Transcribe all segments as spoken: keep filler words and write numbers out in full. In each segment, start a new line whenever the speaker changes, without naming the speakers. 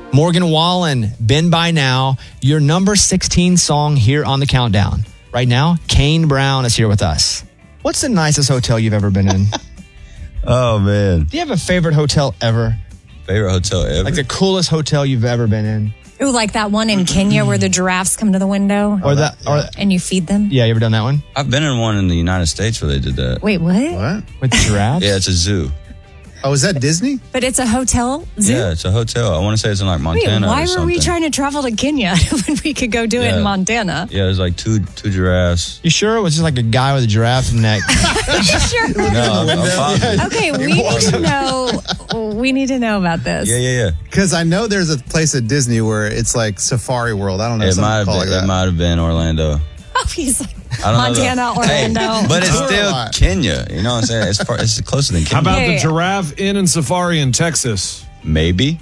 Morgan Wallen, Been By Now, your number sixteen song here on the countdown. Right now, Kane Brown is here with us. What's the nicest hotel you've ever been in?
Oh, man.
Do you have a favorite hotel ever?
Favorite hotel ever?
Like the coolest hotel you've ever been in?
Ooh, like that one in Kenya where the giraffes come to the window.
Or that, or
and you feed them.
Yeah, you ever done that one?
I've been in one in the United States where they did that.
Wait, what?
What?
With giraffes?
Yeah, it's a zoo.
Oh, is that Disney?
But it's a hotel zoo?
Yeah, it's a hotel. I want to say it's in like Montana.
Wait, why
or
were
something.
we trying to travel to Kenya when we could go do it
Yeah.
in Montana?
Yeah, there's like two two giraffes.
You sure it was just like a guy with a giraffe neck?
Sure.
No, I'm, I'm positive.
Okay, we need to know. We need to know about this.
Yeah, yeah, yeah.
Because I know there's a place at Disney where it's like Safari World. I don't know.
It
something
might have
called
been,
like
it
that.
might have been Orlando.
Oh, he's like
I don't
Montana,
know though.
Orlando.
Hey, but it's
Tour a
still
lot.
Kenya. You know what I'm saying? It's, far, it's closer than Kenya.
How about
Yeah,
the
yeah.
Giraffe Inn and Safari in Texas?
Maybe.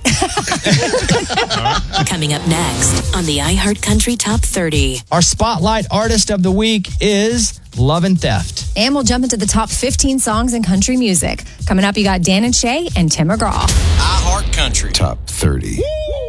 Coming up next on the iHeartCountry Top thirty.
Our Spotlight Artist of the Week is Love and Theft.
And we'll jump into the top fifteen songs in country music. Coming up, you got Dan and Shay and Tim McGraw.
iHeartCountry Top thirty.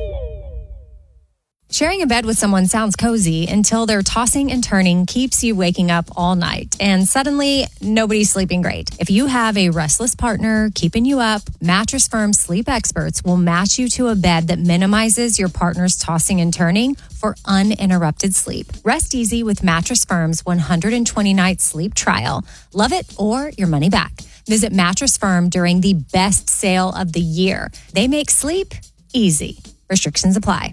Sharing a bed with someone sounds cozy until their tossing and turning keeps you waking up all night. And suddenly, nobody's sleeping great. If you have a restless partner keeping you up, Mattress Firm sleep experts will match you to a bed that minimizes your partner's tossing and turning for uninterrupted sleep. Rest easy with Mattress Firm's one hundred twenty night sleep trial. Love it or your money back. Visit Mattress Firm during the best sale of the year. They make sleep easy. Restrictions apply.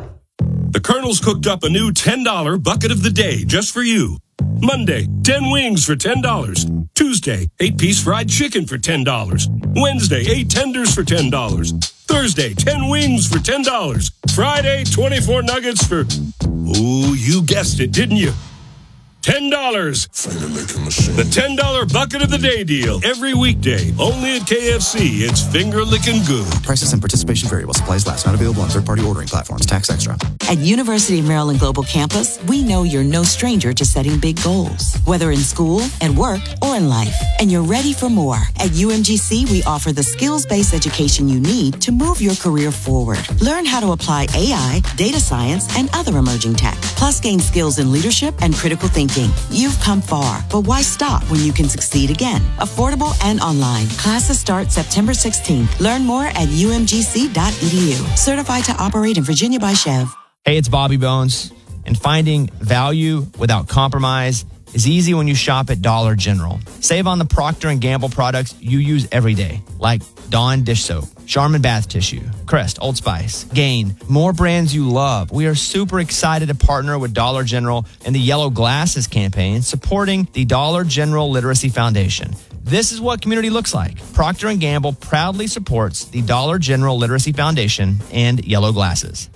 The Colonel's cooked up a new ten dollar bucket of the day just for you. Monday, ten wings for ten dollars. Tuesday, eight piece fried chicken for ten dollars. Wednesday, eight tenders for ten dollars. Thursday, ten wings for ten dollars. Friday, twenty-four nuggets for, oh, you guessed it, didn't you? ten dollars. The ten dollar bucket of the day deal. Every weekday. Only at K F C. It's finger licking good.
Prices and participation vary while supplies last. Not available on third-party ordering platforms. Tax extra.
At University of Maryland Global Campus, we know you're no stranger to setting big goals, whether in school, at work, or in life. And you're ready for more. At U M G C, we offer the skills-based education you need to move your career forward. Learn how to apply A I, data science, and other emerging tech. Plus, gain skills in leadership and critical thinking. You've come far, but why stop when you can succeed again? Affordable and online. Classes start September sixteenth. Learn more at U M G C dot E D U. Certified to operate in Virginia by Chev.
Hey, it's Bobby Bones. And finding value without compromise is easy when you shop at Dollar General. Save on the Procter and Gamble products you use every day, like Dawn dish soap, Charmin bath tissue, Crest, Old Spice, Gain, more brands you love. We are super excited to partner with Dollar General in the Yellow Glasses campaign, supporting the Dollar General Literacy Foundation. This is what community looks like. Procter and Gamble proudly supports the Dollar General Literacy Foundation and Yellow Glasses.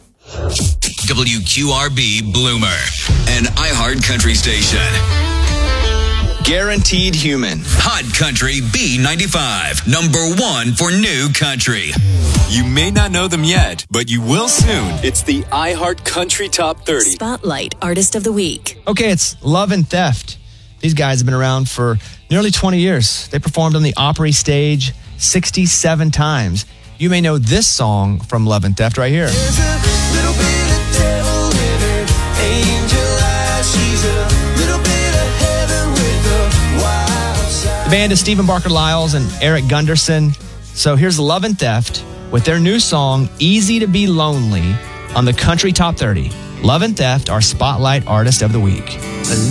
W Q R B Bloomer, an iHeart Country station.
Guaranteed Human.
Hot Country B ninety-five, number one for new country.
You may not know them yet, but you will soon. It's the iHeart Country Top thirty.
Spotlight Artist of the Week.
Okay, it's Love and Theft. These guys have been around for nearly twenty years. They performed on the Opry stage sixty-seven times. You may know this song from Love and Theft right here.
There's a little bit of devil in her angel eyes. She's a little bit of heaven with a wild side.
The band is Stephen Barker Lyles and Eric Gunderson. So here's Love and Theft with their new song, Easy to Be Lonely, on the Country Top thirty. Love and Theft, our Spotlight Artist of the Week.